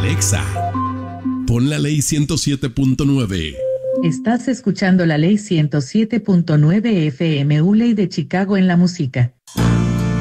Exa. Pon la ley 107.9. Estás escuchando la ley 107.9 FM, Uley de Chicago en la música.